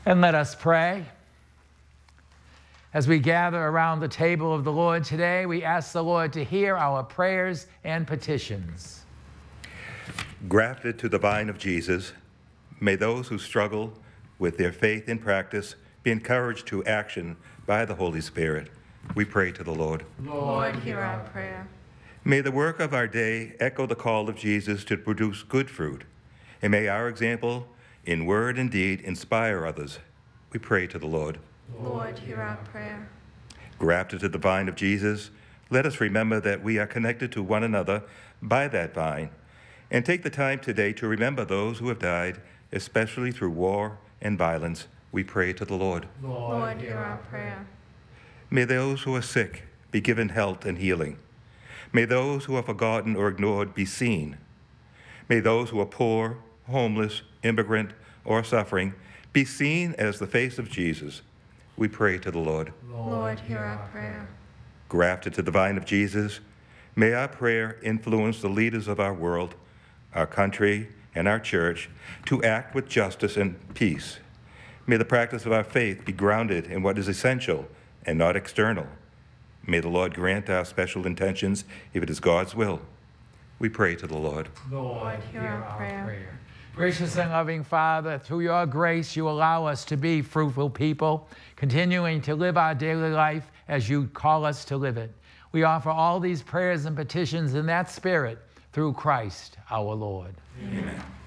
And let us pray. As we gather around the table of the Lord today, we ask the Lord to hear our prayers and petitions. Grafted to the vine of Jesus, may those who struggle with their faith in practice be encouraged to action by the Holy Spirit. We pray to the Lord. Lord, hear our prayer. May the work of our day echo the call of Jesus to produce good fruit, and may our example in word and deed inspire others. We pray to the Lord. Lord, hear our prayer. Grafted to the vine of Jesus, let us remember that we are connected to one another by that vine, and take the time today to remember those who have died, especially through war and violence. We pray to the Lord. Lord, hear our prayer. May those who are sick be given health and healing. May those who are forgotten or ignored be seen. May those who are poor, homeless, immigrant, or suffering be seen as the face of Jesus. We pray to the Lord. Lord, hear our prayer. Grafted to the vine of Jesus, may our prayer influence the leaders of our world, our country, and our church to act with justice and peace. May the practice of our faith be grounded in what is essential and not external. May the Lord grant our special intentions if it is God's will. We pray to the Lord. Lord, hear our prayer. Gracious and loving Father, through your grace, you allow us to be fruitful people, continuing to live our daily life as you call us to live it. We offer all these prayers and petitions in that spirit through Christ our Lord. Amen.